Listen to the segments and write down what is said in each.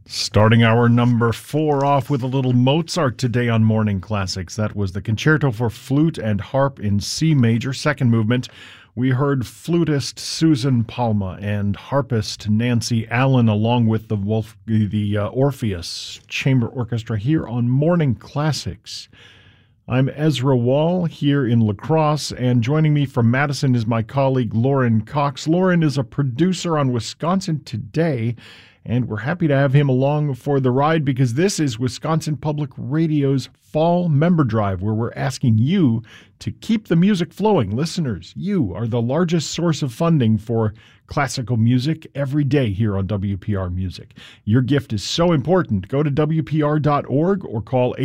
Starting our number 4 off with a little Mozart today on Morning Classics. That was the Concerto for Flute and Harp in C major, second movement. We heard flutist Susan Palma and harpist Nancy Allen along with the Orpheus Chamber Orchestra here on Morning Classics. I'm Ezra Wall here in La Crosse, and joining me from Madison is my colleague Lauren Cox. Lauren is a producer on Wisconsin Today, and we're happy to have him along for the ride because this is Wisconsin Public Radio's Fall Member Drive, where we're asking you to keep the music flowing. Listeners, you are the largest source of funding for classical music every day here on WPR Music. Your gift is so important. Go to WPR.org or call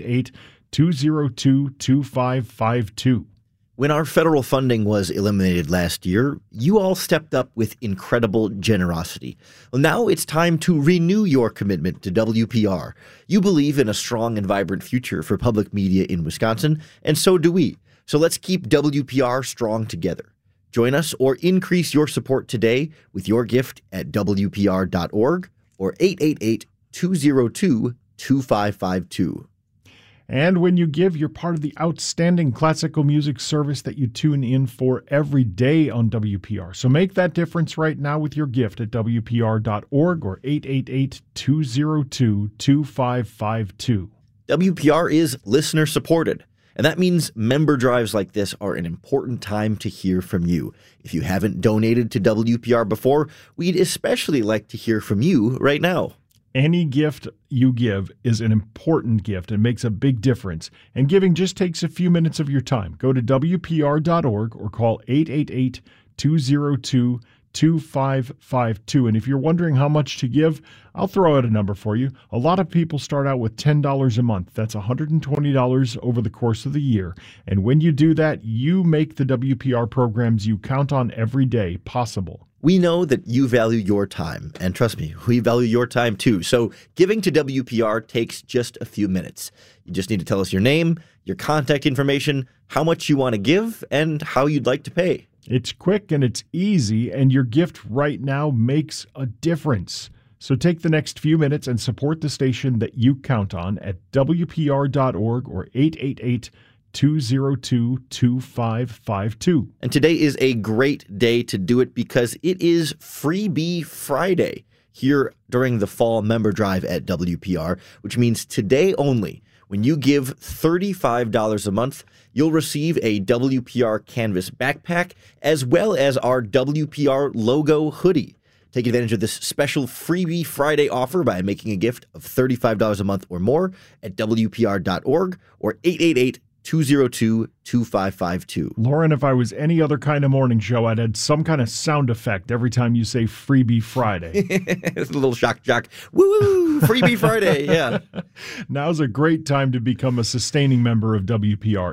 888-202-2552. When our federal funding was eliminated last year, you all stepped up with incredible generosity. Well, now it's time to renew your commitment to WPR. You believe in a strong and vibrant future for public media in Wisconsin, and so do we. So let's keep WPR strong together. Join us or increase your support today with your gift at WPR.org or 888-202-2552. And when you give, you're part of the outstanding classical music service that you tune in for every day on WPR. So make that difference right now with your gift at WPR.org or 888-202-2552. WPR is listener supported, and that means member drives like this are an important time to hear from you. If you haven't donated to WPR before, we'd especially like to hear from you right now. Any gift you give is an important gift and makes a big difference. And giving just takes a few minutes of your time. Go to WPR.org or call 888-202-2552. And if you're wondering how much to give, I'll throw out a number for you. A lot of people start out with $10 a month. That's $120 over the course of the year. And when you do that, you make the WPR programs you count on every day possible. We know that you value your time, and trust me, we value your time too. So giving to WPR takes just a few minutes. You just need to tell us your name, your contact information, how much you want to give, and how you'd like to pay. It's quick and it's easy, and your gift right now makes a difference. So take the next few minutes and support the station that you count on at WPR.org or 888-202-2552. And today is a great day to do it because it is Freebie Friday here during the Fall Member Drive at WPR, which means today only, when you give $35 a month, you'll receive a WPR Canvas backpack as well as our WPR logo hoodie. Take advantage of this special Freebie Friday offer by making a gift of $35 a month or more at WPR.org or 888-202-2552. Lauren, if I was any other kind of morning show, I'd add some kind of sound effect every time you say Freebie Friday. It's a little shock. Woo! Freebie Friday, yeah. Now's a great time to become a sustaining member of WPR.